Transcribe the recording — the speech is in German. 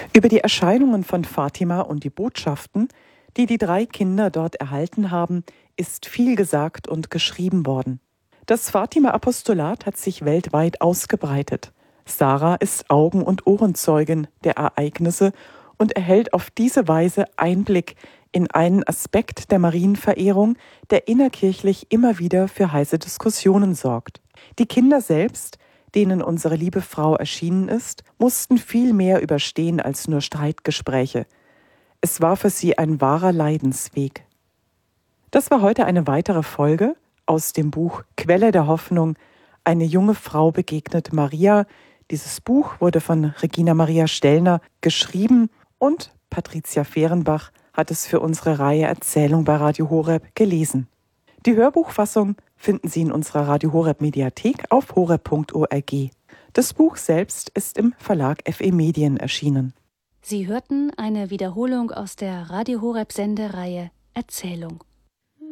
Über die Erscheinungen von Fatima und die Botschaften, die die 3 Kinder dort erhalten haben, ist viel gesagt und geschrieben worden. Das Fatima-Apostolat hat sich weltweit ausgebreitet. Sarah ist Augen- und Ohrenzeugin der Ereignisse und erhält auf diese Weise Einblick in einen Aspekt der Marienverehrung, der innerkirchlich immer wieder für heiße Diskussionen sorgt. Die Kinder selbst, denen unsere liebe Frau erschienen ist, mussten viel mehr überstehen als nur Streitgespräche. Es war für sie ein wahrer Leidensweg. Das war heute eine weitere Folge aus dem Buch Quelle der Hoffnung. Eine junge Frau begegnet Maria. Dieses Buch wurde von Regina Maria Stellner geschrieben und Patricia Fehrenbach hat es für unsere Reihe Erzählung bei Radio Horeb gelesen. Die Hörbuchfassung finden Sie in unserer Radio Horeb Mediathek auf horeb.org. Das Buch selbst ist im Verlag FE Medien erschienen. Sie hörten eine Wiederholung aus der Radio Horeb Sendereihe Erzählung.